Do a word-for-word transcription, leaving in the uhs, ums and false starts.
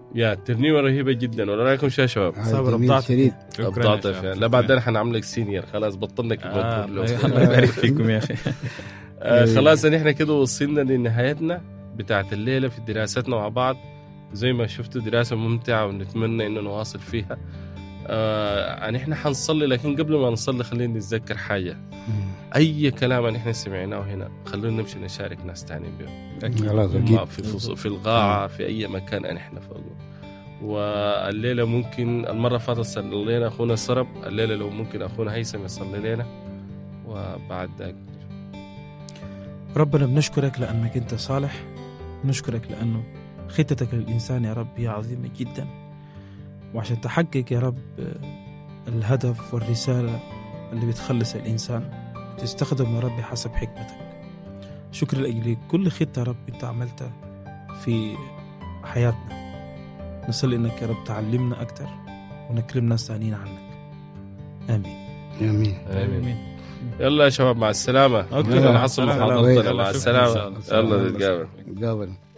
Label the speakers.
Speaker 1: يا ترنيمة رهيبة جدا. ولا رايكم شو يا شباب؟
Speaker 2: صابر ابضعت
Speaker 1: ابضعت لا بعدين حنعملك سينيور خلاص بطلنا كلمة
Speaker 3: آه الله يبارك فيكم يا أخي.
Speaker 1: آه خلاص نحن كده وصلنا لنهايتنا بتاعت الليلة في دراستنا مع بعض. زي ما شفتوا دراسة ممتعة ونتمنى إنه نواصل فيها. آه يعني إحنا حنصلي، لكن قبل ما نصلي خلينا نتذكر حاجة. أي كلام إحنا سمعناه هنا خلونا نمشي نشارك ناس تانيين بهم في في القاعة في أي مكان إحنا فوقه. والليلة ممكن المرة فاتت صلي لنا أخونا السرب، الليلة لو ممكن أخونا هيثم يصلي لنا وبعد ذلك.
Speaker 2: ربنا بنشكرك لأنك أنت صالح، نشكرك لأنه خطتك للإنسان يا رب هي عظيمة جدا، وعشان تحقق يا رب الهدف والرسالة اللي بتخلص الإنسان تستخدم يا رب حسب حكمتك. شكر لأجل كل خطة يا رب أنت عملتها في حياتنا. نصلي إنك يا رب تعلمنا أكتر ونكرم ناس ثانيين عنك. آمين
Speaker 4: آمين
Speaker 1: آمين. يلا يا شباب مع السلامة.
Speaker 2: أوكي.
Speaker 1: مع السلامة.
Speaker 4: مع السلامة.
Speaker 1: يلا نتقابل.
Speaker 4: نتقابل